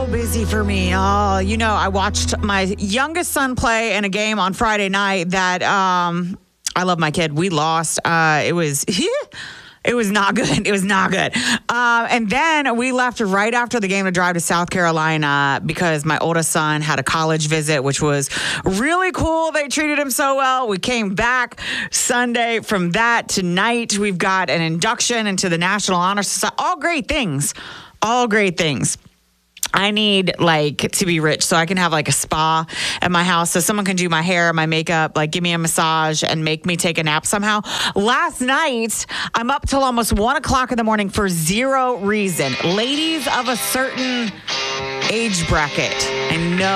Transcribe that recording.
busy for me. Oh, I watched my youngest son play in a game on Friday night that I love my kid. We lost. It was not good. It was not good. And then we left right after the game to drive to South Carolina because my oldest son had a college visit, which was really cool. They treated him so well. We came back Sunday from that. Tonight, we've got an induction into the National Honor Society. All great things. All great things. I need to be rich so I can have a spa at my house so someone can do my hair, my makeup, give me a massage and make me take a nap somehow. Last night, I'm up till almost 1 o'clock in the morning for zero reason. Ladies of a certain age bracket, I know